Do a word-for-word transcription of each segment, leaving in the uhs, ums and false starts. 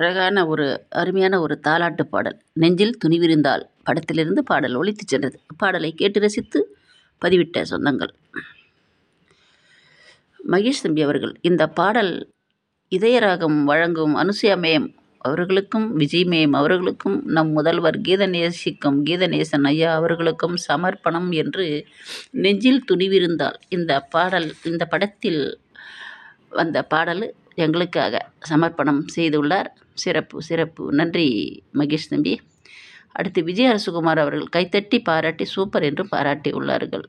அழகான ஒரு அருமையான ஒரு தாலாட்டு பாடல். நெஞ்சில் துணிவிருந்தால் படத்திலிருந்து பாடல் ஒலித்துச் சென்றது. பாடலை கேட்டு ரசித்து பதிவிட்ட சொந்தங்கள் மகேஷ் தம்பி அவர்கள். இந்த பாடல் இதயராகம் வழங்கும் அனுசுயா மேம் அவர்களுக்கும், விஜய் மேம் அவர்களுக்கும், நம் முதல்வர் கீதநேசிக்கும் கீதநேசன் ஐயா அவர்களுக்கும் சமர்ப்பணம் என்று நெஞ்சில் துணிவிருந்தால் இந்த பாடல் இந்த படத்தில் வந்த பாடல் எங்களுக்காக சமர்ப்பணம் செய்துள்ளார். சிறப்பு சிறப்பு. நன்றி மகேஷ் தம்பி. அடுத்து விஜய் அரசுகுமார் அவர்கள் கைத்தட்டி பாராட்டி சூப்பர் என்று பாராட்டி உள்ளார்கள்.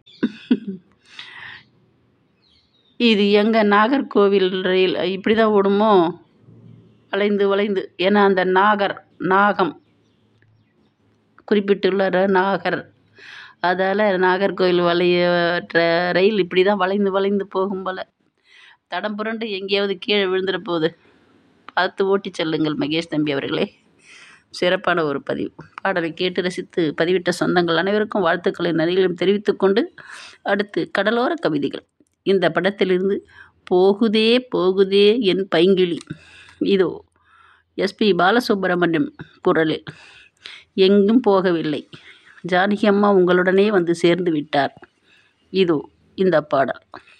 இது எங்கள் நாகர்கோவில் ரயில் இப்படி தான் ஓடுமோ, வளைந்து வளைந்து. ஏன்னா அந்த நாகர் நாகம் குறிப்பிட்டுள்ளார் நாகர், அதால் நாகர்கோவில் வளைய ரயில் இப்படி தான் வளைந்து வளைந்து போகும் போல். தடம் புரண்டு எங்கேயாவது கீழே விழுந்துட போகுது. பார்த்து ஓட்டி செல்லுங்கள் மகேஷ் தம்பி அவர்களே. சிறப்பான ஒரு பதிவு. பாடலை கேட்டு ரசித்து பதிவிட்ட சொந்தங்கள் அனைவருக்கும் வாழ்த்துக்களை நன்றிகளையும் தெரிவித்துக்கொண்டு, அடுத்து கடலோர கவிதைகள். இந்த படத்திலிருந்து போகுதே போகுதே என் பைங்கிளி. இதோ எஸ்பி பாலசுப்ரமணியம் குரலில். எங்கும் போகவில்லை, ஜானகி அம்மா உங்களுடனே வந்து சேர்ந்து விட்டார். இதோ இந்த பாடல்.